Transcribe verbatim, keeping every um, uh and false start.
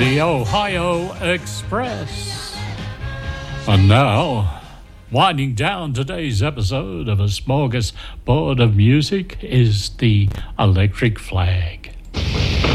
the Ohio Express. And now, winding down today's episode of A Smorgasbord of Music is the Electric Flag.